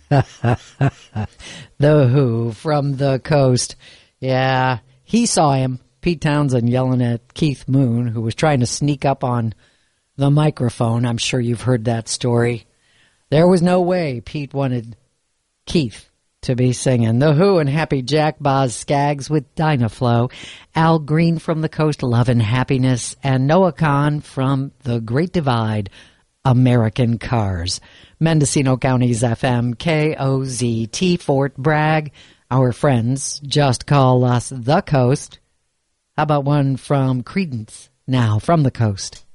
The Who from the coast. Yeah, he saw him, Pete Townsend, yelling at Keith Moon, who was trying to sneak up on the microphone. I'm sure you've heard that story. There was no way Pete wanted Keith to be singing. The Who and Happy Jack Boz Skaggs with Dynaflow. Al Green from the Coast, Love and Happiness. And Noah Kahn from The Great Divide, American Cars. Mendocino County's FM, KOZT, Fort Bragg. Our friends just call us The Coast. How about one from Creedence now from the coast?